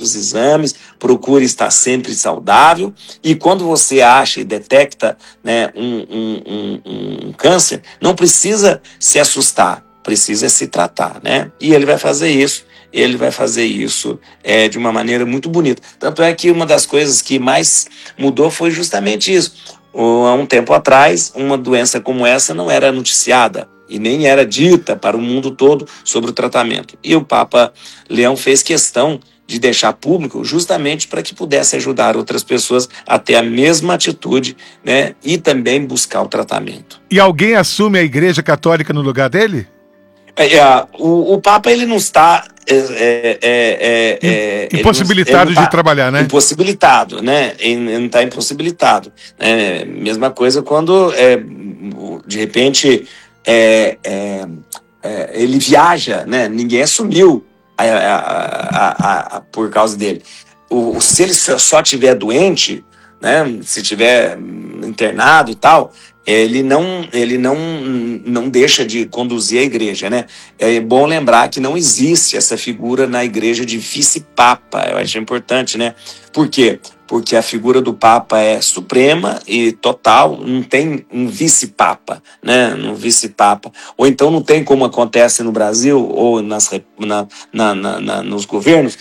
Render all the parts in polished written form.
os exames, procure estar sempre saudável, e quando você acha e detecta, né, um câncer, não precisa se assustar, precisa se tratar, né? E ele vai fazer isso. De uma maneira muito bonita. Tanto é que uma das coisas que mais mudou foi justamente isso. Há um tempo atrás, uma doença como essa não era noticiada e nem era dita para o mundo todo sobre o tratamento. E o Papa Leão fez questão de deixar público justamente para que pudesse ajudar outras pessoas a ter a mesma atitude, né, e também buscar o tratamento. E alguém assume a Igreja Católica no lugar dele? O Papa, ele não está impossibilitado de trabalhar, né? Impossibilitado, né? Ele não está impossibilitado. Mesma coisa quando, de repente, ele viaja, né? Ninguém assumiu por causa dele. Se ele só estiver doente, né? Se estiver internado e tal, ele não deixa de conduzir a igreja, né? É bom lembrar que não existe essa figura na igreja de vice-papa. Eu acho importante, né? Por quê? Porque a figura do Papa é suprema e total, não tem um vice-papa, né? Um vice-papa. Ou então não tem, como acontece no Brasil ou nos governos,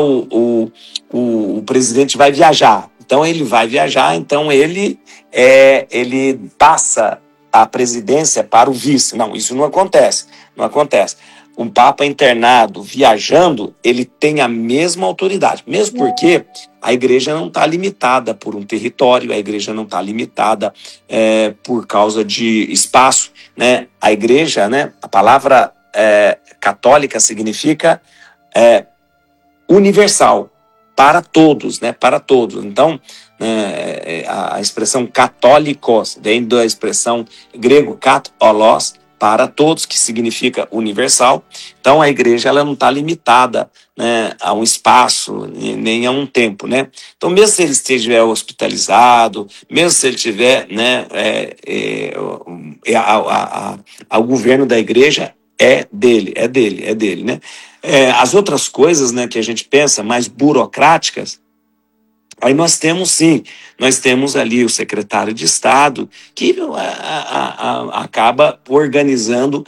o presidente vai viajar. Então ele vai viajar, então ele passa a presidência para o vice. Não, isso não acontece. Um Papa internado, viajando, ele tem a mesma autoridade. Mesmo porque a igreja não está limitada por um território, a igreja não está limitada por causa de espaço, né? A igreja, né? A palavra católica significa universal, para todos, né? Para todos. Então, a expressão católicos vem da expressão grego katolos, para todos, que significa universal. Então, a igreja ela não está limitada, né, a um espaço, nem a um tempo, né? Então, mesmo se ele estiver hospitalizado, mesmo se ele tiver, né, o governo da igreja é dele, né? As outras coisas, né, que a gente pensa, mais burocráticas, aí nós temos ali o secretário de Estado que acaba organizando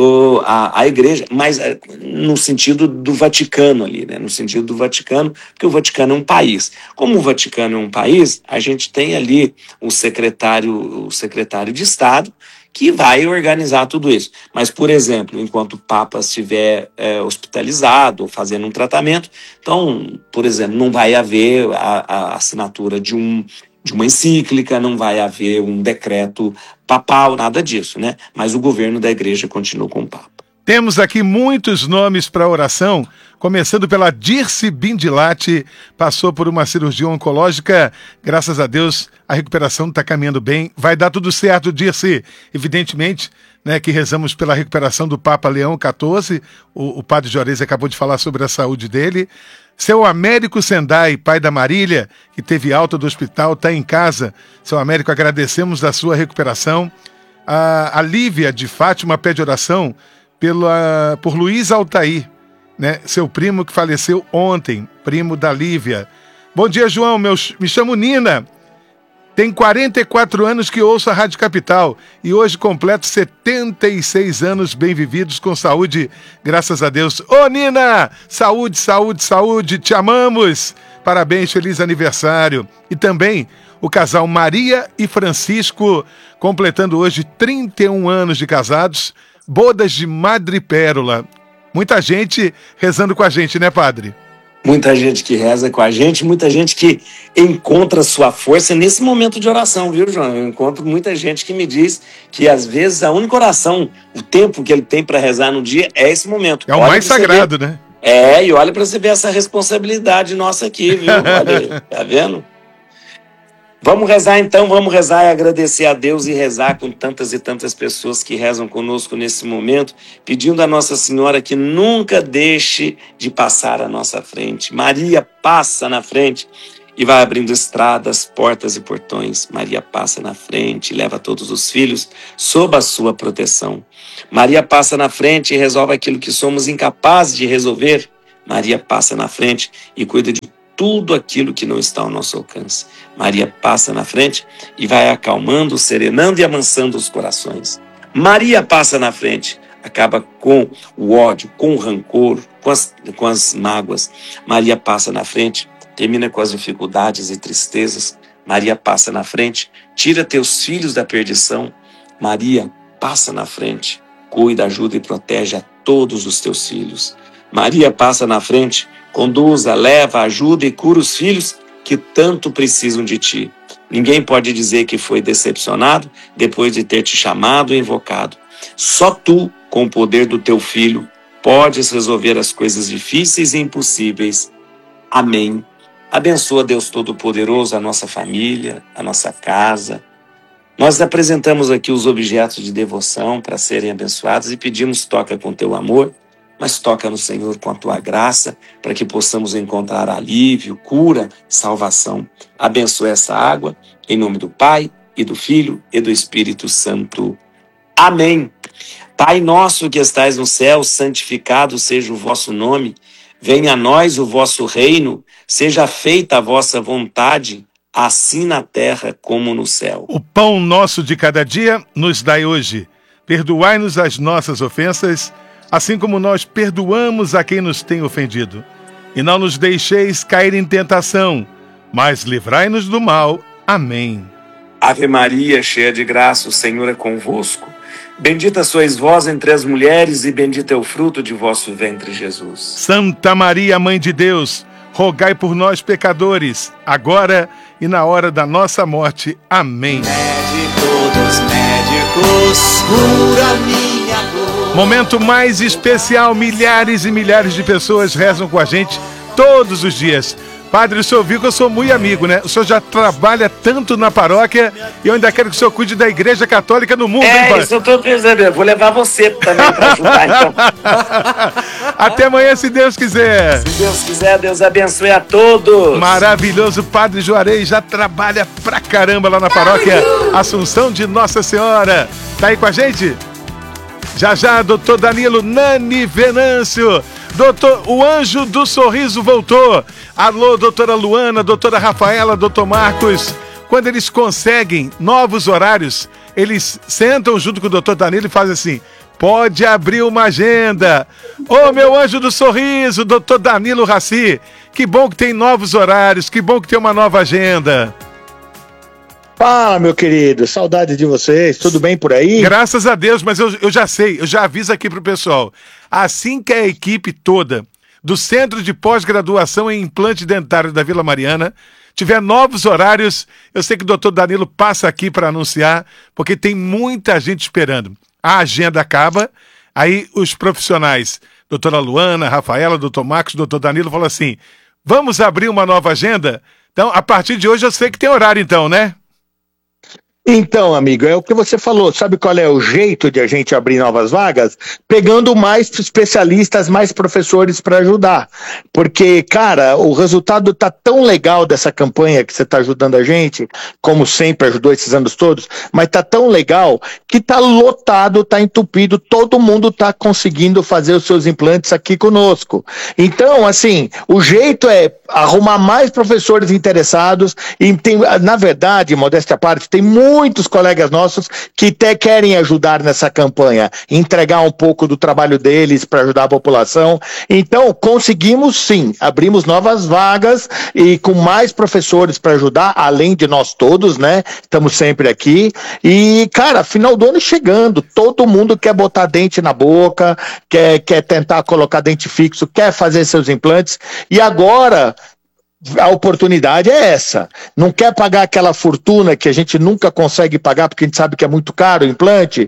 a igreja, mas no sentido do Vaticano ali, né? No sentido do Vaticano, porque o Vaticano é um país. Como o Vaticano é um país, a gente tem ali o secretário de Estado que vai organizar tudo isso. Mas, por exemplo, enquanto o Papa estiver hospitalizado ou fazendo um tratamento, então, por exemplo, não vai haver a assinatura de uma encíclica, não vai haver um decreto papal, nada disso, né? Mas o governo da igreja continua com o Papa. Temos aqui muitos nomes para oração, começando pela Dirce Bindilati, passou por uma cirurgia oncológica, graças a Deus a recuperação está caminhando bem, vai dar tudo certo, Dirce. Evidentemente, né, que rezamos pela recuperação do Papa Leão XIV, o padre Juarez acabou de falar sobre a saúde dele. Seu Américo Sendai, pai da Marília, que teve alta do hospital, está em casa. Seu Américo, agradecemos da sua recuperação. A Lívia de Fátima pede oração por Luiz Altair, né? Seu primo que faleceu ontem, primo da Lívia. Bom dia, João, me chamo Nina. Tem 44 anos que ouço a Rádio Capital e hoje completo 76 anos bem vividos com saúde, graças a Deus. Ô Nina, saúde, saúde, saúde, te amamos. Parabéns, feliz aniversário. E também o casal Maria e Francisco, completando hoje 31 anos de casados, bodas de madrepérola. Muita gente rezando com a gente, né, padre? Muita gente que reza com a gente, muita gente que encontra sua força nesse momento de oração, viu, João? Eu encontro muita gente que me diz que, às vezes, a única oração, o tempo que ele tem para rezar no dia é esse momento. É o mais sagrado, né? E olha para você ver essa responsabilidade nossa aqui, viu? Olha, tá vendo? Vamos rezar então, vamos rezar e agradecer a Deus e rezar com tantas e tantas pessoas que rezam conosco nesse momento, pedindo a Nossa Senhora que nunca deixe de passar à nossa frente. Maria passa na frente e vai abrindo estradas, portas e portões. Maria passa na frente e leva todos os filhos sob a sua proteção. Maria passa na frente e resolve aquilo que somos incapazes de resolver. Maria passa na frente e cuida de tudo aquilo que não está ao nosso alcance. Maria passa na frente e vai acalmando, serenando e amansando os corações. Maria passa na frente, acaba com o ódio, com o rancor, com as mágoas. Maria passa na frente, termina com as dificuldades e tristezas. Maria passa na frente, tira teus filhos da perdição. Maria passa na frente, cuida, ajuda e protege a todos os teus filhos. Maria passa na frente, conduza, leva, ajuda e cura os filhos que tanto precisam de ti. Ninguém pode dizer que foi decepcionado depois de ter te chamado e invocado. Só tu, com o poder do teu Filho, podes resolver as coisas difíceis e impossíveis. Amém. Abençoa, Deus Todo-Poderoso, a nossa família, a nossa casa. Nós apresentamos aqui os objetos de devoção para serem abençoados e pedimos: toca com teu amor, mas toca no Senhor com a tua graça, para que possamos encontrar alívio, cura, salvação. Abençoa essa água, em nome do Pai, e do Filho, e do Espírito Santo. Amém. Pai nosso que estais no céu, santificado seja o vosso nome. Venha a nós o vosso reino, seja feita a vossa vontade, assim na terra como no céu. O pão nosso de cada dia nos dai hoje. Perdoai-nos as nossas ofensas, assim como nós perdoamos a quem nos tem ofendido. E não nos deixeis cair em tentação, mas livrai-nos do mal. Amém. Ave Maria, cheia de graça, o Senhor é convosco. Bendita sois vós entre as mulheres e bendito é o fruto de vosso ventre, Jesus. Santa Maria, Mãe de Deus, rogai por nós, pecadores, agora e na hora da nossa morte. Amém. Médico dos médicos, cura minha dor. Momento mais especial, milhares e milhares de pessoas rezam com a gente todos os dias. Padre, o senhor viu que eu sou muito amigo, né? O senhor já trabalha tanto na paróquia e eu ainda quero que o senhor cuide da Igreja Católica no mundo, hein, padre? Isso eu tô pensando, eu vou levar você também para ajudar, então. Até amanhã, se Deus quiser. Se Deus quiser, Deus abençoe a todos. Maravilhoso, Padre Juarez já trabalha pra caramba lá na paróquia Assunção de Nossa Senhora. Tá aí com a gente? Já já, doutor Danilo, Nani Venâncio. Doutor, o anjo do sorriso voltou. Alô, doutora Luana, doutora Rafaela, doutor Marcos. Quando eles conseguem novos horários, eles sentam junto com o doutor Danilo e fazem assim: pode abrir uma agenda. Ô, meu anjo do sorriso, doutor Danilo Raci, que bom que tem novos horários, que bom que tem uma nova agenda. Fala, meu querido, saudade de vocês, tudo bem por aí? Graças a Deus, mas eu já sei, eu já aviso aqui pro pessoal. Assim que a equipe toda do Centro de Pós-Graduação em Implante Dentário da Vila Mariana tiver novos horários, eu sei que o doutor Danilo passa aqui para anunciar, porque tem muita gente esperando. A agenda acaba, aí os profissionais, doutora Luana, Rafaela, doutor Marcos, doutor Danilo, falam assim: vamos abrir uma nova agenda? Então, a partir de hoje eu sei que tem horário então, né? Então, amigo, é o que você falou. Sabe qual é o jeito de a gente abrir novas vagas? Pegando mais especialistas, mais professores para ajudar. Porque, cara, o resultado tá tão legal dessa campanha que você tá ajudando a gente, como sempre ajudou esses anos todos, mas tá tão legal que tá lotado, tá entupido, todo mundo tá conseguindo fazer os seus implantes aqui conosco. Então, assim, o jeito é arrumar mais professores interessados e tem, na verdade, modéstia à parte, tem muitos colegas nossos que até querem ajudar nessa campanha, entregar um pouco do trabalho deles para ajudar a população. Então, conseguimos sim, abrimos novas vagas e com mais professores para ajudar, além de nós todos, né? Estamos sempre aqui. E, cara, final do ano chegando, todo mundo quer botar dente na boca, quer tentar colocar dente fixo, quer fazer seus implantes. E agora a oportunidade é essa. Não quer pagar aquela fortuna que a gente nunca consegue pagar porque a gente sabe que é muito caro o implante?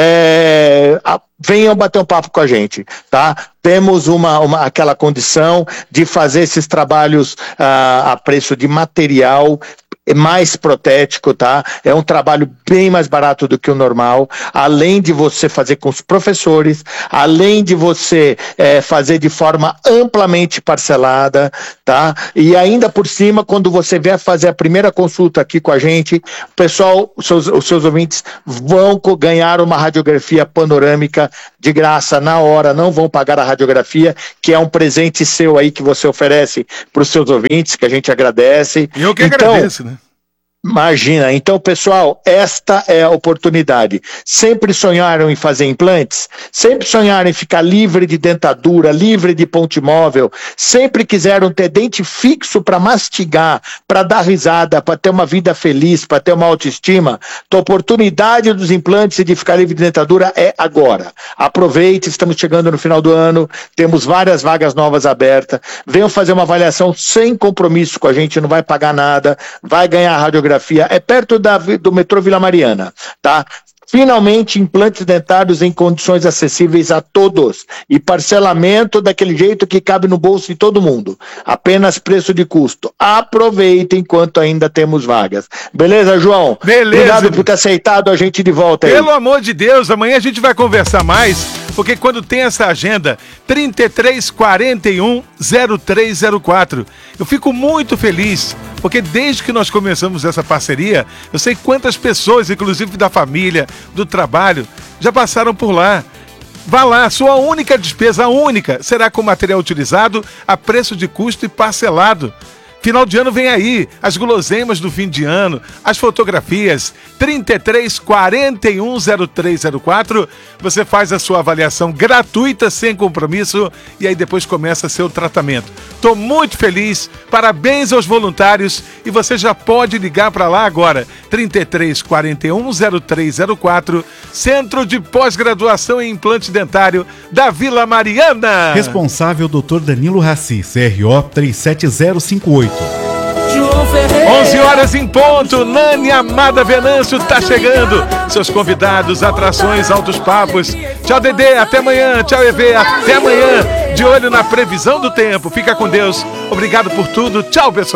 Venham bater um papo com a gente, tá? Temos aquela condição de fazer esses trabalhos a preço de material mais protético, tá? É um trabalho bem mais barato do que o normal, além de você fazer com os professores, além de você fazer de forma amplamente parcelada, tá? E ainda por cima, quando você vier fazer a primeira consulta aqui com a gente, o pessoal, os seus ouvintes vão ganhar uma radiografia panorâmica de graça na hora, não vão pagar a radiografia, que é um presente seu aí que você oferece para os seus ouvintes, que a gente agradece. Eu que agradeço, né? Imagina, então pessoal, esta é a oportunidade. Sempre sonharam em fazer implantes? Sempre sonharam em ficar livre de dentadura, livre de ponte móvel? Sempre quiseram ter dente fixo para mastigar, para dar risada, para ter uma vida feliz, para ter uma autoestima? Então, a oportunidade dos implantes e de ficar livre de dentadura é agora. Aproveite, estamos chegando no final do ano, temos várias vagas novas abertas. Venham fazer uma avaliação sem compromisso com a gente, não vai pagar nada, vai ganhar a radiografia. É perto do metrô Vila Mariana, tá? Finalmente, implantes dentários em condições acessíveis a todos. E parcelamento daquele jeito que cabe no bolso de todo mundo. Apenas preço de custo. Aproveite enquanto ainda temos vagas. Beleza, João? Beleza. Obrigado por ter aceitado a gente de volta aí. Pelo amor de Deus, amanhã a gente vai conversar mais, porque quando tem essa agenda 3341-0304, eu fico muito feliz, porque desde que nós começamos essa parceria, eu sei quantas pessoas, inclusive da família, do trabalho, já passaram por lá. Vá lá, sua única despesa, a única, será com material utilizado a preço de custo e parcelado. Final de ano vem aí, as guloseimas do fim de ano, as fotografias, 3341-0304, você faz a sua avaliação gratuita, sem compromisso, e aí depois começa seu tratamento. Estou muito feliz, parabéns aos voluntários, e você já pode ligar para lá agora, 3341-0304, Centro de Pós-Graduação em Implante Dentário da Vila Mariana. Responsável Dr. Danilo Raci, CRO 37058. 11 horas em ponto, Nani Amada Venâncio tá chegando. Seus convidados, atrações, altos papos. Tchau, Dedê, até amanhã. Tchau, EV, até amanhã. De olho na previsão do tempo. Fica com Deus. Obrigado por tudo. Tchau, pessoal.